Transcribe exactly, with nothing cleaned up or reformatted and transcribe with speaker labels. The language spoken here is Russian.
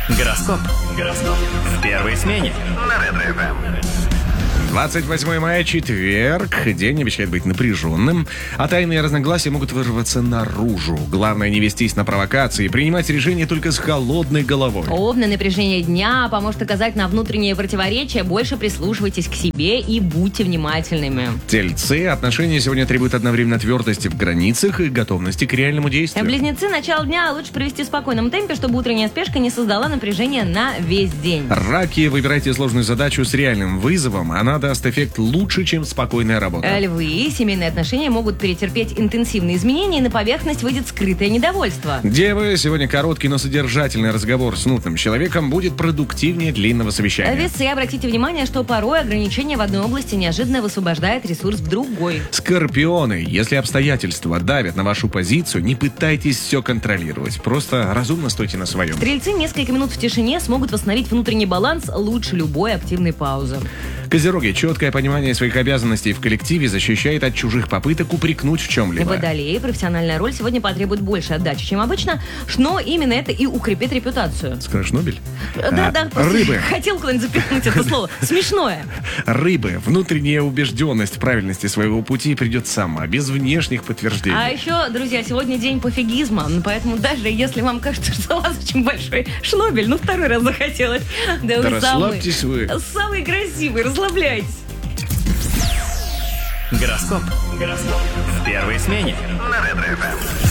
Speaker 1: Гороскоп. Гороскоп. В первой смене. На Ретро-эф эм.
Speaker 2: двадцать восьмое мая, четверг. День обещает быть напряженным, а тайные разногласия могут вырваться наружу. Главное не вестись на провокации и принимать решения только с холодной головой.
Speaker 3: Овны, напряжение дня поможет оказать на внутренние противоречия. Больше прислушивайтесь к себе и будьте внимательными.
Speaker 2: Тельцы, отношения сегодня требуют одновременно твердости в границах и готовности к реальному действию.
Speaker 3: Близнецы, начало дня лучше провести в спокойном темпе, чтобы утренняя спешка не создала напряжения на весь день.
Speaker 2: Раки, выбирайте сложную задачу с реальным вызовом. Она даст эффект лучше, чем спокойная работа.
Speaker 3: Львы, семейные отношения могут перетерпеть интенсивные изменения, и на поверхность выйдет скрытое недовольство.
Speaker 2: Девы, сегодня короткий, но содержательный разговор с нутным человеком будет продуктивнее длинного совещания.
Speaker 3: Весы, обратите внимание, что порой ограничение в одной области неожиданно высвобождает ресурс в другой.
Speaker 2: Скорпионы, если обстоятельства давят на вашу позицию, не пытайтесь все контролировать. Просто разумно стойте на своем.
Speaker 3: Стрельцы несколько минут в тишине смогут восстановить внутренний баланс лучше любой активной паузы.
Speaker 2: Козероги, четкое понимание своих обязанностей в коллективе защищает от чужих попыток упрекнуть в чем-либо.
Speaker 3: Водолеи, профессиональная роль сегодня потребует больше отдачи, чем обычно, но именно это и укрепит репутацию.
Speaker 2: Скажешь, Нобель?
Speaker 3: Да,
Speaker 2: а,
Speaker 3: да.
Speaker 2: Рыбы.
Speaker 3: Хотел куда-нибудь запихнуть это слово. Смешное.
Speaker 2: Рыбы. Внутренняя убежденность в правильности своего пути придет сама, без внешних подтверждений.
Speaker 3: А еще, друзья, сегодня день пофигизма, поэтому даже если вам кажется, что у вас очень большой шнобель, ну второй раз захотелось. Да,
Speaker 2: да
Speaker 3: вы
Speaker 2: расслабьтесь
Speaker 3: самый,
Speaker 2: вы.
Speaker 3: Самый красивый, расслабляйтесь.
Speaker 1: Гороскоп. Гороскоп. В первой смене. На Ретро-эф эм.